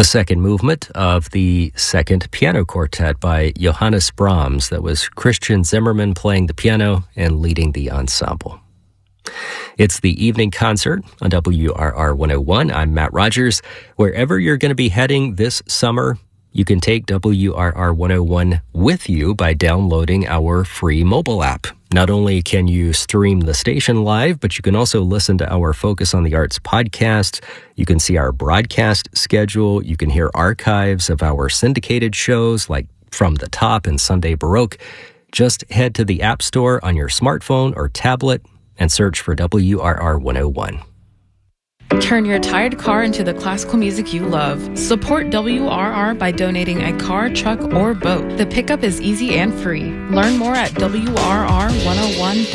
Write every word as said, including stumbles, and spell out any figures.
The second movement of the Second Piano Quartet by Johannes Brahms. That was Christian Zimmerman playing the piano and leading the ensemble. It's the evening concert on W R R one oh one. I'm Matt Rogers. Wherever you're going to be heading this summer, you can take W R R one oh one with you by downloading our free mobile app. Not only can you stream the station live, but you can also listen to our Focus on the Arts podcast. You can see our broadcast schedule. You can hear archives of our syndicated shows like From the Top and Sunday Baroque. Just head to the App Store on your smartphone or tablet and search for W R R one oh one. Turn your tired car into the classical music you love. Support W R R by donating a car, truck, or boat. The pickup is easy and free. Learn more at W R R one oh one dot com.